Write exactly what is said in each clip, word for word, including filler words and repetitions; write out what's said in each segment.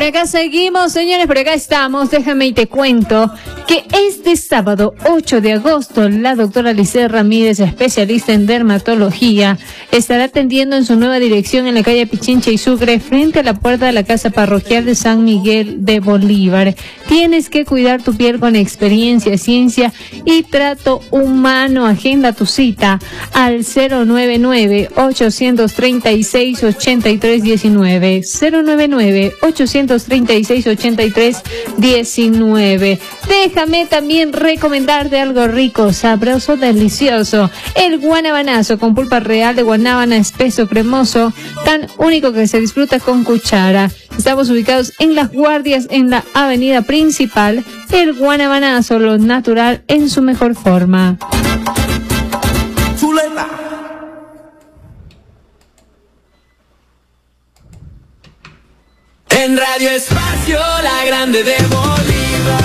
Por acá seguimos, señores, por acá estamos. Déjame y te cuento que este sábado ocho de agosto la doctora Lice Ramírez, especialista en dermatología, estará atendiendo en su nueva dirección en la calle Pichincha y Sucre, frente a la puerta de la casa parroquial de San Miguel de Bolívar. Tienes que cuidar tu piel con experiencia, ciencia y trato humano. Agenda tu cita al cero nueve nueve, ocho tres seis, ocho tres uno nueve, cero nueve nueve, ocho tres seis, ocho tres uno nueve. Déjame también recomendarte algo rico, sabroso, delicioso. El guanabanazo con pulpa real de guanábana, espeso, cremoso, tan único que se disfruta con cuchara. Estamos ubicados en Las Guardias, en la avenida principal. El guanabanazo, lo natural en su mejor forma. Zuleta. En Radio Espacio, la grande de Bolívar.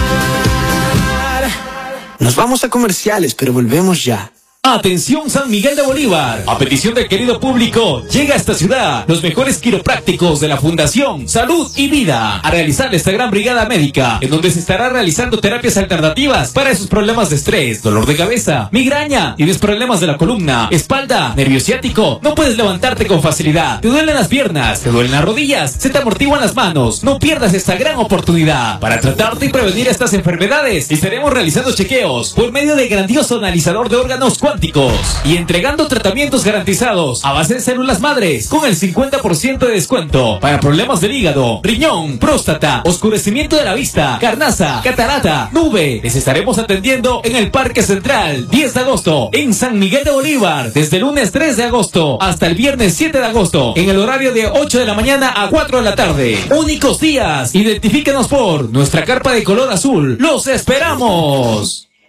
Nos vamos a comerciales, pero volvemos ya. Atención San Miguel de Bolívar, a petición del querido público, llega a esta ciudad los mejores quiroprácticos de la Fundación Salud y Vida a realizar esta gran brigada médica, en donde se estará realizando terapias alternativas para esos problemas de estrés, dolor de cabeza, migraña, tienes problemas de la columna, espalda, nervio ciático, no puedes levantarte con facilidad, te duelen las piernas, te duelen las rodillas, se te amortiguan las manos. No pierdas esta gran oportunidad para tratarte y prevenir estas enfermedades. Estaremos realizando chequeos por medio de grandioso analizador de órganos cuánticos y entregando tratamientos garantizados a base de células madres con el cincuenta por ciento de descuento para problemas del hígado, riñón, próstata, oscurecimiento de la vista, carnaza, catarata, nube. Les estaremos atendiendo en el Parque Central diez de agosto en San Miguel de Bolívar, desde el lunes tres de agosto hasta el viernes siete de agosto en el horario de ocho de la mañana a cuatro de la tarde. Únicos días. Identifíquenos por nuestra carpa de color azul. ¡Los esperamos!